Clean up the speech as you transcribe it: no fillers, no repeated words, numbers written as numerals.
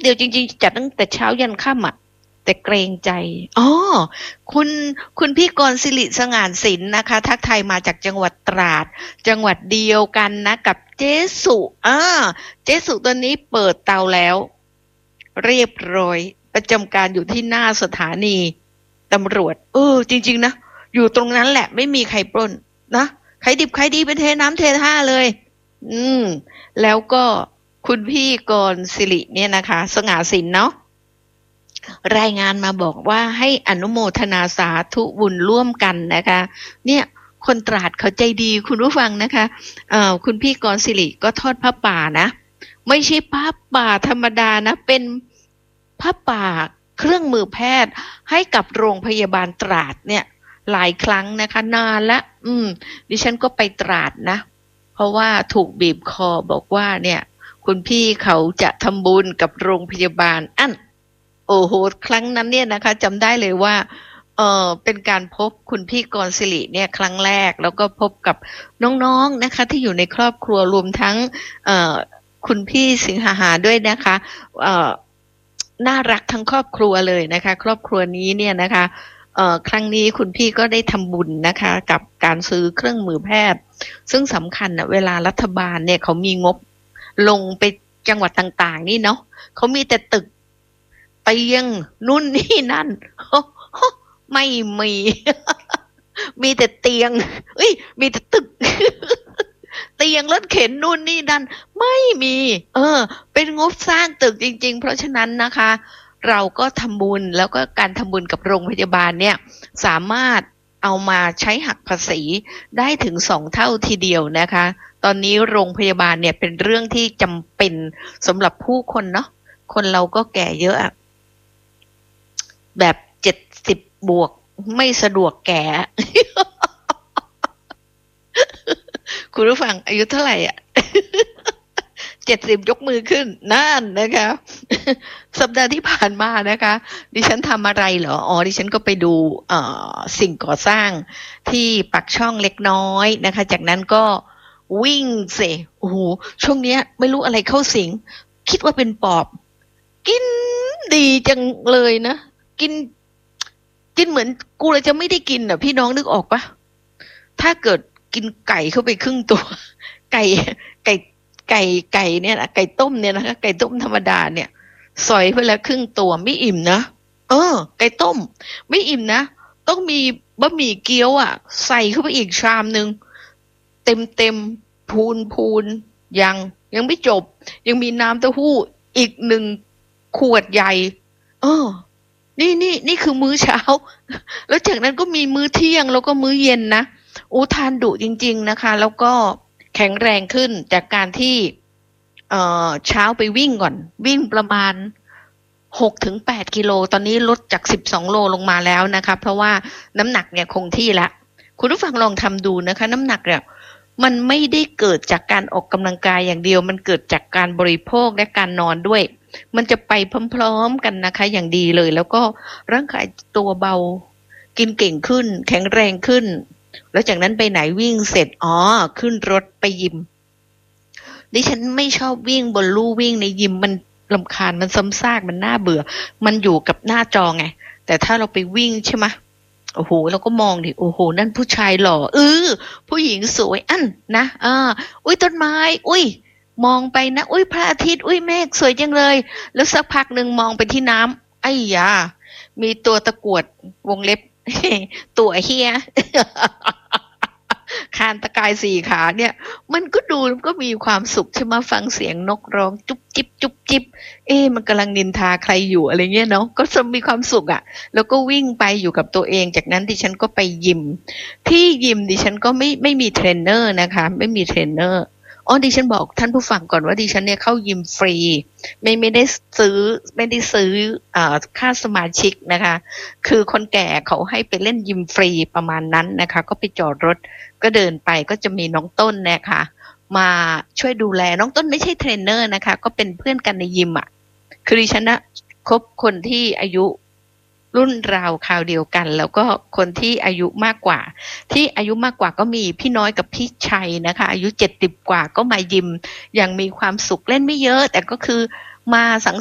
เดียวจริงๆจัดตั้งแต่เช้ายันค่ำอ่ะแต่เกรงใจอ๋อคุณคุณพี่กรณ์สิริสง่านศิลป์นะคะทักทายมาจากจังหวัดตราดจังหวัดเดียวกันนะกับเจ๊สุเจ๊สุตอนนี้เปิดเตาแล้วเรียบร้อยประจำการอยู่ที่หน้าสถานีตำรวจจริงๆนะอยู่ตรงนั้นแหละไม่มีใครปล้นนะใครดิบใครดีเป็นเทน้ำเทท่าเลยอืมแล้วก็คุณพี่กรณ์สิริเนี่ยนะคะสง่าศิลป์เนาะรายงานมาบอกว่าให้อนุโมทนาสาธุบุญร่วมกันนะคะเนี่ยคนตราดเขาใจดีคุณผู้ฟังนะคะคุณพี่กรณ์สิริก็ทอดผ้าป่านะไม่ใช่ผ้าป่าธรรมดานะเป็นผ้าป่าเครื่องมือแพทย์ให้กับโรงพยาบาลตราดเนี่ยหลายครั้งนะคะนานละดิฉันก็ไปตราดนะเพราะว่าถูกบีบคอบอกว่าเนี่ยคุณพี่เขาจะทำบุญกับโรงพยาบาลโอ้โหครั้งนั้นเนี่ยนะคะจำได้เลยว่าเป็นการพบคุณพี่กรณ์สิริเนี่ยครั้งแรกแล้วก็พบกับน้องๆนะคะที่อยู่ในครอบครัวรวมทั้งคุณพี่สิงหาด้วยนะคะน่ารักทั้งครอบครัวเลยนะคะครอบครัวนี้เนี่ยนะคะครั้งนี้คุณพี่ก็ได้ทำบุญนะคะกับการซื้อเครื่องมือแพทย์ซึ่งสำคัญนะเวลารัฐบาลเนี่ยเขามีงบลงไปจังหวัดต่างๆนี่เนาะเขามีแต่ตึกเตียงนู่นนี่นั่นไม่มีมีแต่เตียงมีแต่ตึกเตียงรถเข็นนู่นนี่นั่นไม่มีเป็นงบสร้างตึกจริงๆเพราะฉะนั้นนะคะเราก็ทำบุญแล้วก็การทำบุญกับโรงพยาบาลเนี่ยสามารถเอามาใช้หักภาษีได้ถึง2 เท่าทีเดียวนะคะตอนนี้โรงพยาบาลเนี่ยเป็นเรื่องที่จำเป็นสำหรับผู้คนเนาะคนเราก็แก่เยอะแบบ70 บวกไม่สะดวกแก่ คุณผู้ฟังอายุเท่าไหร่70 ยกมือขึ้นนั่นนะคะสัปดาห์ที่ผ่านมานะคะดิฉันทำอะไรเหรอดิฉันก็ไปดูสิ่งก่อสร้างที่ปักช่องเล็กน้อยนะคะจากนั้นก็วิ่งโอ้โหช่วงนี้ไม่รู้อะไรเข้าสิงคิดว่าเป็นปอบกินดีจังเลยนะกินเหมือนกูเลยจะไม่ได้กินพี่น้องนึกออกปะถ้าเกิดกินไก่เข้าไปครึ่งตัวไก่เนี่ยนะไก่ต้มเนี่ยนะคะไก่ต้มธรรมดาเนี่ยสอยไปแล้วครึ่งตัวไม่อิ่มนะไก่ต้มไม่อิ่มนะต้องมีบะหมี่เกี๊ยวใส่เข้าไปอีกชามนึงเต็มพูนยังไม่จบยังมีน้ำเต้าหู้อีก1 ขวดใหญ่นี่คือมื้อเช้าแล้วจากนั้นก็มีมื้อเที่ยงแล้วก็มื้อเย็นนะทานดุจริงๆนะคะแล้วก็แข็งแรงขึ้นจากการที่เช้าไปวิ่งก่อนวิ่งประมาณ6-8 กิโลตอนนี้ลดจาก12 โลลงมาแล้วนะคะเพราะว่าน้ำหนักเนี่ยคงที่ละคุณผู้ฟังลองทำดูนะคะน้ำหนักเนี่ยมันไม่ได้เกิดจากการออกกำลังกายอย่างเดียวมันเกิดจากการบริโภคและการนอนด้วยมันจะไปพร้อมๆกันนะคะอย่างดีเลยแล้วก็ร่างกายตัวเบากินเก่งขึ้นแข็งแรงขึ้นแล้วจากนั้นไปไหนวิ่งเสร็จขึ้นรถไปยิมดิฉันไม่ชอบวิ่งบนลู่วิ่งในยิมมันรำคาญมันซ้ำซากมันน่าเบื่อมันอยู่กับหน้าจอไงแต่ถ้าเราไปวิ่งใช่ไหมโอ้โหเราก็มองดิโอ้โหนั่นผู้ชายหล่อผู้หญิงสวยนะต้นไม้มองไปนะพระอาทิตย์เมฆสวยจังเลยแล้วสักพักหนึ่งมองไปที่น้ำไอ้ยามีตัวตะกรวดวงเล็บ ตัวเฮีย คานตะกาย4 ขาเนี่ยมันก็ดูก็มีความสุขใช่ไหมฟังเสียงนกร้องจุ๊บจิ๊บจุ๊บจิ๊บมันกำลังนินทาใครอยู่อะไรเงี้ยเนาะก็จะมีความสุขแล้วก็วิ่งไปอยู่กับตัวเองจากนั้นดิฉันก็ไปยิมที่ยิมดิฉันก็ไม่มีเทรนเนอร์นะคะไม่มีเทรนเนอร์ดิฉันบอกท่านผู้ฟังก่อนว่าดิฉันเนี่ยเข้ายิมฟรีไม่ได้ซื้อค่าสมาชิกนะคะคือคนแก่เขาให้ไปเล่นยิมฟรีประมาณนั้นนะคะก็ไปจอดรถก็เดินไปก็จะมีน้องต้นนะคะมาช่วยดูแลน้องต้นไม่ใช่เทรนเนอร์นะคะก็เป็นเพื่อนกันในยิมคือดิฉันนะคบคนที่อายุรุ่นราวคราวเดียวกันแล้วก็คนที่อายุมากกว่าก็มีพี่น้อยกับพี่ชัยนะคะอายุ70 กว่าก็มายิมอย่างมีความสุขเล่นไม่เยอะแต่ก็คือมาสัง